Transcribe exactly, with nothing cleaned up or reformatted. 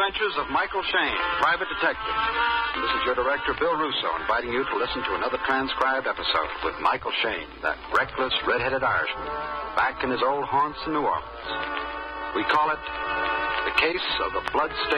Adventures of Michael Shayne, Private Detective. This is your director, Bill Russo, inviting you to listen to another transcribed episode with Michael Shayne, that reckless, red-headed Irishman, back in his old haunts in New Orleans. We call it The Case of the Bloodstained